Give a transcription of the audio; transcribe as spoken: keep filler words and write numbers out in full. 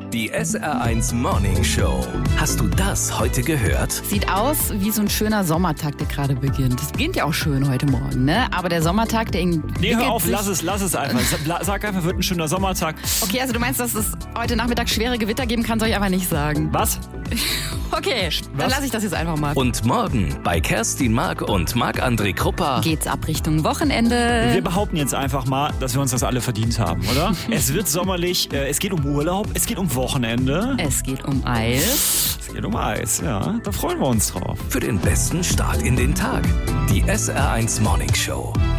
Die S R eins Morning Show. Hast du das heute gehört? Sieht aus wie so ein schöner Sommertag, der gerade beginnt. Es beginnt ja auch schön heute Morgen, ne? Aber der Sommertag, der entwickelt Nee, hör auf, sich... lass es, lass es einfach. Sag einfach, wird ein schöner Sommertag. Okay, also du meinst, dass es heute Nachmittag schwere Gewitter geben kann, soll ich einfach nicht sagen. Was? Okay, dann Was? lasse ich das jetzt einfach mal. Und morgen bei Kerstin Mark und Marc-André Krupper. Geht's ab Richtung Wochenende. Wir behaupten jetzt einfach mal, dass wir uns das alle verdient haben, oder? Es wird sommerlich, äh, es geht um Urlaub, es geht um Wochenende. Es geht um Eis. Es geht um Eis, ja. Da freuen wir uns drauf. Für den besten Start in den Tag. Die S R eins Morning Show.